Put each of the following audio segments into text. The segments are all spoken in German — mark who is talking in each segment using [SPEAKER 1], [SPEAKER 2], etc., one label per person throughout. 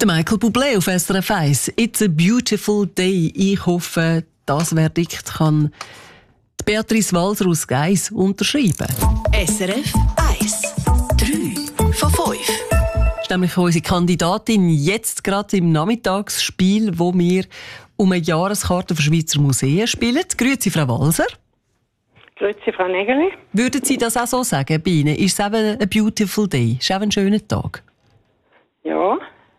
[SPEAKER 1] Der Michael Bublé auf SRF 1. It's a beautiful day. Ich hoffe, das Verdikt kann die Beatrice Walser aus Geis unterschreiben.
[SPEAKER 2] SRF 1. 3 von 5.
[SPEAKER 1] Das ist nämlich unsere Kandidatin jetzt gerade im Nachmittagsspiel, wo wir um eine Jahreskarte für Schweizer Museen spielen. Grüezi, Frau Walser.
[SPEAKER 3] Grüezi, Frau Nägeli.
[SPEAKER 1] Würden Sie das auch so sagen bei Ihnen? Ist es eben ein beautiful day? Ist es eben ein schöner Tag?
[SPEAKER 3] Ja.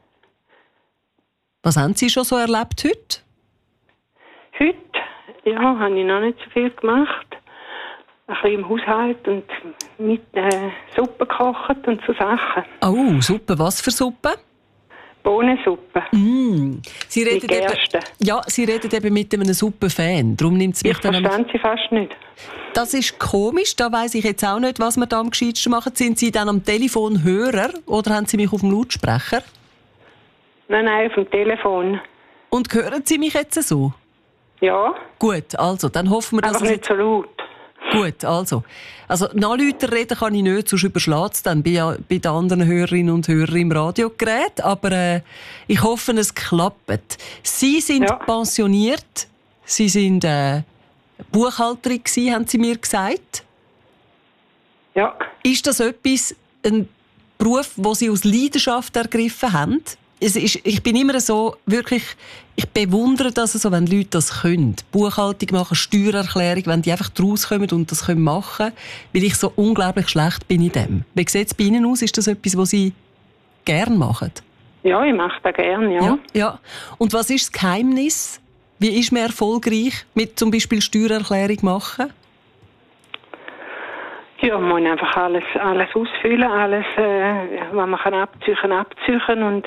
[SPEAKER 1] Was haben Sie schon so erlebt heute?
[SPEAKER 3] Heute, ja, habe ich noch nicht so viel gemacht. Ein bisschen im Haushalt und mit Suppe gekocht und so Sachen.
[SPEAKER 1] Oh, Suppe. Was für Suppe?
[SPEAKER 3] Bohnensuppe.
[SPEAKER 1] Sie reden Sie reden eben mit einem Suppenfan. Darum nimmt es mich
[SPEAKER 3] Ich verstehe sie fast nicht.
[SPEAKER 1] Das ist komisch. Da weiss ich jetzt auch nicht, was wir da am gescheitsten machen. Sind Sie dann am Telefon Hörer oder haben Sie mich auf dem Lautsprecher?
[SPEAKER 3] Nein, auf dem Telefon.
[SPEAKER 1] Und hören Sie mich jetzt so?
[SPEAKER 3] Ja.
[SPEAKER 1] Gut, also, dann hoffen wir, dass
[SPEAKER 3] aber nicht so laut.
[SPEAKER 1] Gut, also nachlüter reden kann ich nicht, sonst überschlägt es dann bei den anderen Hörerinnen und Hörern im Radiogerät. Aber ich hoffe, es klappt. Sie sind pensioniert. Sie sind Buchhalterin gewesen, haben Sie mir gesagt.
[SPEAKER 3] Ja.
[SPEAKER 1] Ist das ein Beruf, den Sie aus Leidenschaft ergriffen haben? Ich bin immer so, wirklich, ich bewundere das so, wenn Leute das können. Buchhaltung machen, Steuererklärung, wenn die einfach rauskommen und das machen können, weil ich so unglaublich schlecht bin in dem. Wie sieht es bei Ihnen aus? Ist das etwas, was Sie gerne machen?
[SPEAKER 3] Ja, ich mache das gerne,
[SPEAKER 1] ja. Und was ist das Geheimnis? Wie ist man erfolgreich mit zum Beispiel Steuererklärung machen?
[SPEAKER 3] Ja, man muss einfach alles ausfüllen, alles, was man kann abziehen und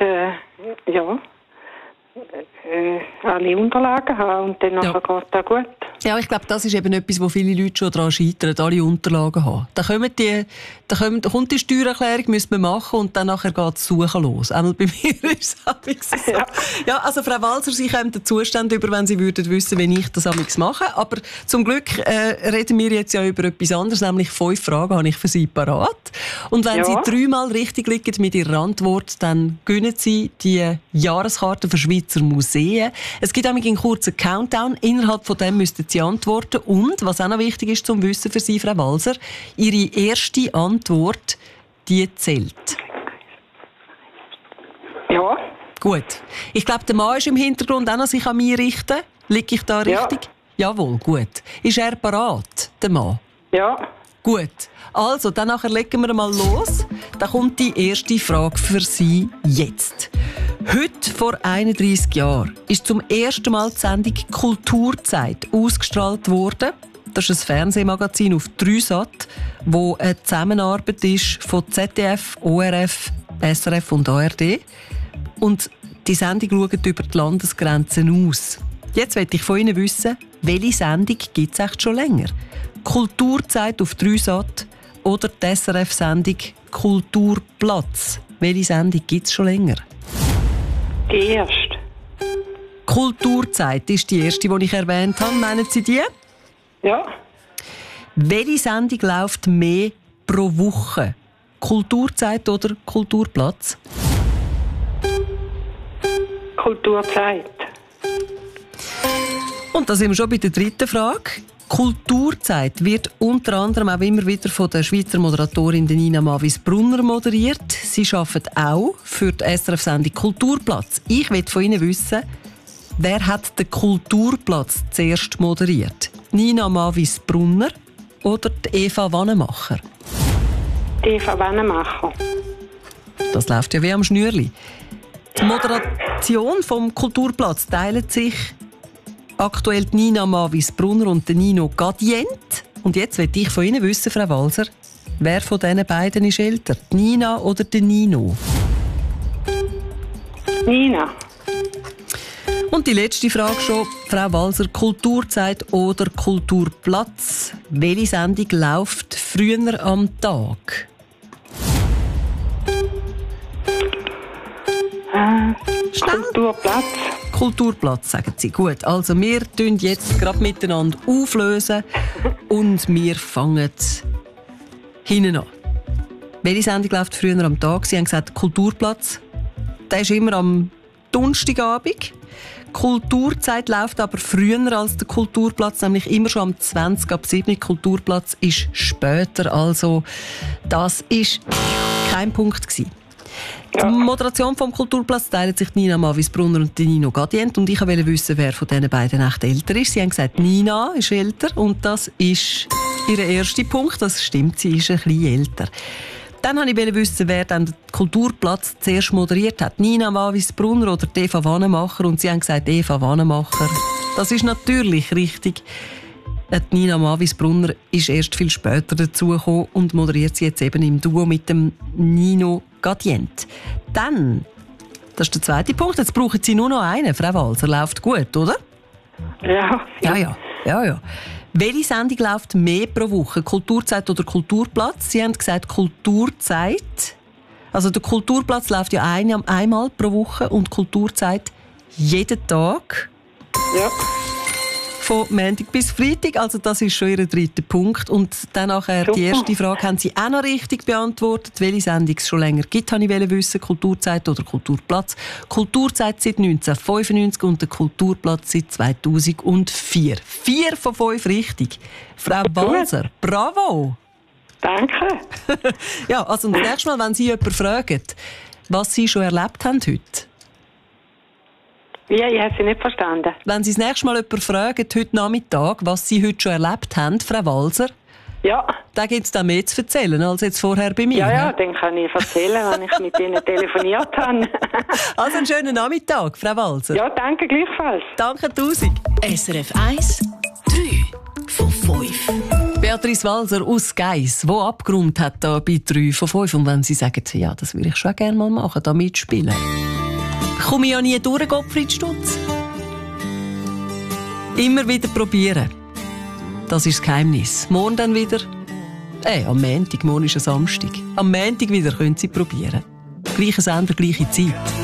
[SPEAKER 3] alle Unterlagen haben und dann nachher geht das gut.
[SPEAKER 1] Ja, ich glaube, das ist eben etwas, wo viele Leute schon daran scheitern, alle Unterlagen haben. Dann kommt die Steuererklärung, müssen wir machen und dann nachher geht das Suchen los. Einmal bei mir ist es so. Ja, also Frau Walser, Sie kommen den Zustand über, wenn Sie würden wissen, wie ich das amigs mache. Aber zum Glück reden wir jetzt ja über etwas anderes, nämlich 5 Fragen habe ich für Sie parat. Und wenn Sie 3-mal richtig liegen mit Ihrer Antwort, dann gewinnen Sie die Jahreskarte für Schweizer Museen. Es gibt nämlich einen kurzen Countdown. Innerhalb von dem müssten Sie antworten. Und, was auch noch wichtig ist zum Wissen für Sie, Frau Walser, Ihre erste Antwort, die zählt.
[SPEAKER 3] Ja.
[SPEAKER 1] Gut. Ich glaube, der Mann ist im Hintergrund auch noch sich an mich richten. Liege ich da richtig? Ja. Jawohl, gut. Ist er parat, der Mann?
[SPEAKER 3] Ja.
[SPEAKER 1] Gut. Also, dann nachher legen wir mal los. Da kommt die erste Frage für Sie jetzt. Heute vor 31 Jahren ist zum ersten Mal die Sendung Kulturzeit ausgestrahlt worden. Das ist ein Fernsehmagazin auf 3Sat, wo eine Zusammenarbeit ist von ZDF, ORF, SRF und ARD. Und die Sendung schaut über die Landesgrenzen aus. Jetzt möchte ich von Ihnen wissen, welche Sendung gibt es echt schon länger? Kulturzeit auf 3Sat oder die SRF-Sendung Kulturplatz? Welche Sendung gibt es schon länger?
[SPEAKER 3] Die erste.
[SPEAKER 1] Kulturzeit ist die erste, die ich erwähnt habe. Meinen Sie die?
[SPEAKER 3] Ja.
[SPEAKER 1] Welche Sendung läuft mehr pro Woche? Kulturzeit oder Kulturplatz?
[SPEAKER 3] Kulturzeit.
[SPEAKER 1] Und da sind wir schon bei der dritten Frage. Kulturzeit wird unter anderem auch immer wieder von der Schweizer Moderatorin Nina Mavis-Brunner moderiert. Sie arbeitet auch für die SRF-Sendung Kulturplatz. Ich will von Ihnen wissen, wer hat den Kulturplatz zuerst moderiert? Nina Mavis-Brunner oder die Eva Wannemacher?
[SPEAKER 3] Eva Wannemacher.
[SPEAKER 1] Das läuft ja wie am Schnürli. Die Moderation vom Kulturplatz teilt sich aktuell Nina Mavis-Brunner und Nino Gadient. Und jetzt will ich von Ihnen wissen, Frau Walser, wer von diesen beiden ist älter? Die Nina oder der Nino?
[SPEAKER 3] Nina.
[SPEAKER 1] Und die letzte Frage schon, Frau Walser, Kulturzeit oder Kulturplatz? Welche Sendung läuft früher am Tag?
[SPEAKER 3] Kulturplatz.
[SPEAKER 1] Kulturplatz, sagen Sie. Gut, also wir lösen jetzt gerade miteinander auflösen und wir fangen hinten an. Welche Sendung läuft früher am Tag? Sie haben gesagt Kulturplatz. Der ist immer am Donnerstagabend. Kulturzeit läuft aber früher als der Kulturplatz, nämlich immer schon am 20 ab 7. Kulturplatz ist später, also das ist kein Punkt gewesen. Die Moderation vom Kulturplatz teilen sich Nina Mavis-Brunner und Nino Gadient. Und ich wollte wissen, wer von diesen beiden echt älter ist. Sie haben gesagt, Nina ist älter und das ist ihr erster Punkt. Das stimmt, sie ist ein bisschen älter. Dann wollte ich wissen, wer dann den Kulturplatz zuerst moderiert hat. Nina Mavis-Brunner oder Eva Wannemacher. Und sie haben gesagt, Eva Wannemacher. Das ist natürlich richtig. Nina Mavis-Brunner ist erst viel später dazugekommen und moderiert sie jetzt eben im Duo mit dem Nino Gadient. Dann, das ist der zweite Punkt, jetzt brauchen Sie nur noch einen. Frau Walser, läuft gut, oder? Ja. Welche Sendung läuft mehr pro Woche? Kulturzeit oder Kulturplatz? Sie haben gesagt Kulturzeit. Also der Kulturplatz läuft ja einmal pro Woche und Kulturzeit jeden Tag.
[SPEAKER 3] Ja.
[SPEAKER 1] Von Montag bis Freitag, also das ist schon Ihr dritter Punkt. Und dann nachher die erste Frage haben Sie auch noch richtig beantwortet. Welche Sendung es schon länger gibt, wollte ich wissen. Kulturzeit oder Kulturplatz. Kulturzeit seit 1995 und der Kulturplatz seit 2004. 4 von 5 richtig. Frau Walser, bravo!
[SPEAKER 3] Danke.
[SPEAKER 1] Ja, also das nächste Mal, wenn Sie jemanden fragen, was Sie schon erlebt haben heute.
[SPEAKER 3] Ja, ich habe Sie nicht verstanden.
[SPEAKER 1] Wenn Sie das nächste Mal jemanden fragen, heute Nachmittag, was Sie heute schon erlebt haben, Frau Walser,
[SPEAKER 3] ja.
[SPEAKER 1] dann gibt es da mehr zu erzählen als jetzt vorher bei mir.
[SPEAKER 3] Ja, dann kann ich erzählen, wenn ich mit Ihnen telefoniert habe.
[SPEAKER 1] Also einen schönen Nachmittag, Frau Walser.
[SPEAKER 3] Ja, danke gleichfalls.
[SPEAKER 1] Danke tausend.
[SPEAKER 2] SRF 1, 3 von 5.
[SPEAKER 1] Beatrice Walser aus Geiss, die abgeräumt hat da bei 3 von 5. Und wenn Sie sagen, ja, das würde ich schon gerne mal machen, da mitspielen. Komme ich ja nie durch, Gottfried Stutz. Immer wieder probieren. Das ist das Geheimnis. Morgen dann wieder. Am Montag, morgen ist ein Samstag. Am Montag wieder können Sie probieren. Gleicher Sender, gleiche Zeit.